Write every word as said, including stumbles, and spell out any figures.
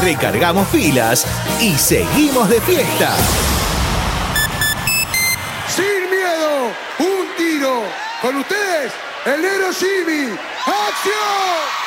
recargamos pilas y seguimos de fiesta. Sin miedo, un tiro. Con ustedes, el negro Jimmy. ¡Acción!